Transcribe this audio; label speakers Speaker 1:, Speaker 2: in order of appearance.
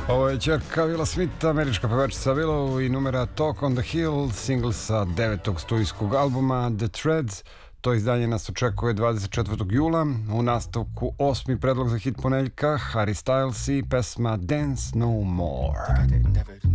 Speaker 1: Ovo je ćerka Willa Smitha, američka pevačica Willow i numera Talk on the Hill, singl sa 9. studijskog albuma The Threads. To izdanje nas očekuje 24. jula. U nastavku 8. predlog za hit ponedeljka, Harry Styles i pesma Dance No More.